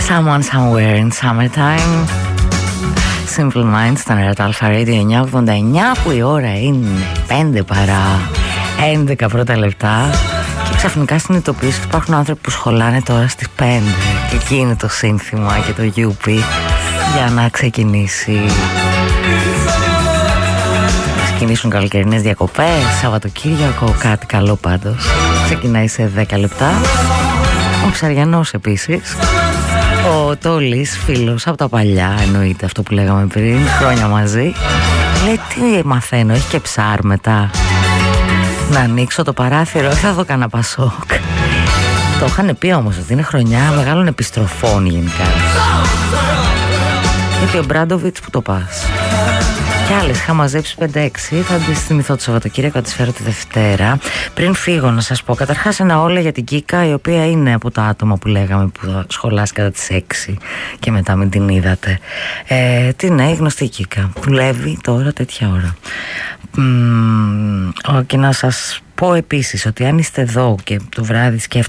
Someone Somewhere in Summertime. Simple Minds, στα νερά του Αλφα Radio 989, που η ώρα είναι 5 παρά 11 πρώτα λεπτά. Και ξαφνικά συνειδητοποιήσω ότι υπάρχουν άνθρωποι που σχολάνε τώρα στις 5. Και εκεί είναι το σύνθημα και το γιούπι για να ξεκινήσει. Ξεκινήσουν καλοκαιρινές διακοπές, Σαββατοκύριακο, κάτι καλό πάντως. Ξεκινάει σε 10 λεπτά. Ο Ψαριανός επίσης. Ο Τόλης, φίλος από τα παλιά, εννοείται αυτό που λέγαμε πριν, χρόνια μαζί. Λέει, τι μαθαίνω, έχει και ψάρ μετά. Να ανοίξω το παράθυρο, θα δω κανένα Πασόκ. Το είχαν πει όμως ότι είναι χρονιά μεγάλων επιστροφών γενικά. Γιατί ο Μπράντοβιτς που το πας. Κι άλλες είχα μαζέψει 5-6. Θα τις θυμηθώ το Σαββατοκύριακο, θα τις φέρω τη Δευτέρα. Πριν φύγω να σας πω καταρχάς ένα όλα για την Κίκα, η οποία είναι από τα άτομα που λέγαμε που θα σχολάσει κατά τις 6 και μετά μην την είδατε. Τι ναι, η γνωστή Κίκα. Δουλεύει τώρα τέτοια ώρα. Και να σας πω επίσης ότι αν είστε εδώ και το βράδυ σκέφτεστε